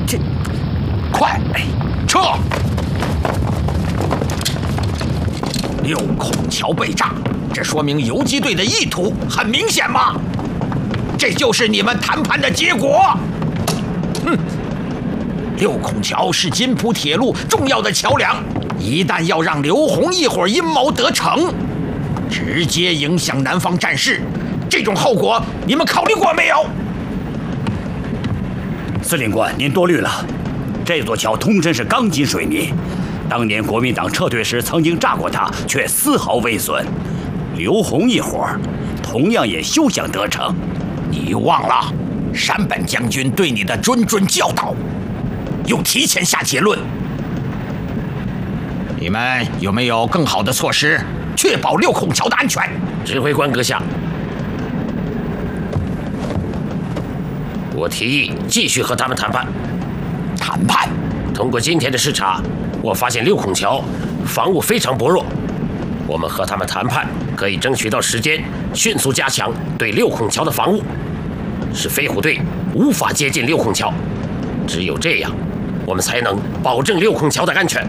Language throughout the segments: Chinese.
这，快，撤！六孔桥被炸，这说明游击队的意图很明显嘛。这就是你们谈判的结果。六孔桥是金浦铁路重要的桥梁，一旦要让刘洪一伙阴谋得逞，直接影响南方战事，这种后果你们考虑过没有？ 司令官，您多虑了。这座桥通身是钢筋水泥，当年国民党撤退时曾经炸过它，却丝毫未损。刘洪一伙同样也休想得逞。 你忘了山本将军对你的谆谆教导，又提前下结论。你们有没有更好的措施，确保六孔桥的安全？ 指挥官阁下，我提议继续和他们谈判。 谈判？ 通过今天的视察，我发现六孔桥防务非常薄弱。我们和他们谈判，可以争取到时间，迅速加强对六孔桥的防务，使飞虎队无法接近六孔桥。只有这样，我们才能保证六孔桥的安全。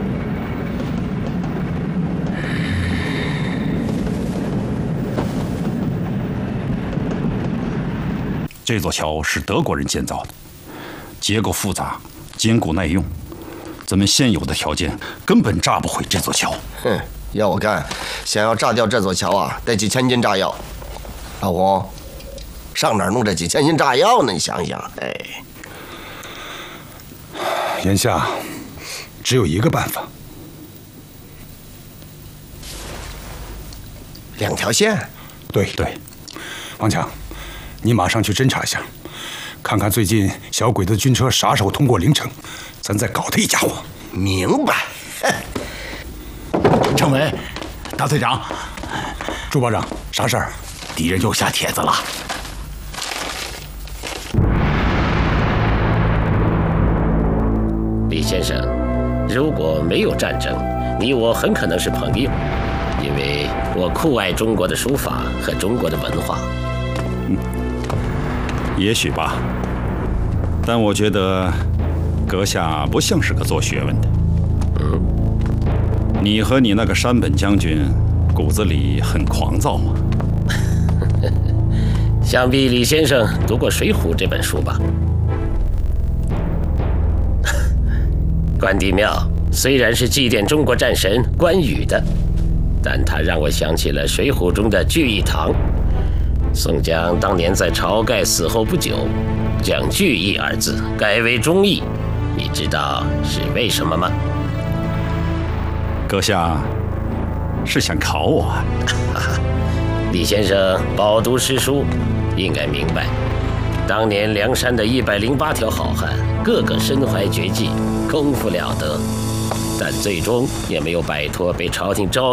这座桥是德国人建造的，结构复杂，坚固耐用。咱们现有的条件根本炸不毁这座桥。 要我干，想要炸掉这座桥啊，得几千斤炸药。老洪，上哪儿弄这几千斤炸药呢？你想想， 眼下只有一个办法， 两条线。 对，王强，你马上去侦查一下，看看最近小鬼子军车啥时候通过陵城，咱再搞他一家伙。 明白。 政委，大队长， 朱保长，啥事儿？ 敌人又下帖子了。 李先生，如果没有战争，你我很可能是朋友，因为我酷爱中国的书法和中国的文化。 也许吧，但我觉得阁下不像是个做学问的。你和你那个山本将军骨子里很狂躁嘛？ 想必李先生读过《水浒》这本书吧？关帝庙虽然是祭奠中国战神关羽的，但它让我想起了《水浒》中的聚义堂。宋江当年在晁盖死后不久，将“聚义”二字改为忠义，你知道是为什么吗？ 阁下是想考我啊？ 李先生饱读诗书，应该明白，当年梁山的108条好汉，个个身怀绝技，功夫了得，但最终也没有摆脱被朝廷招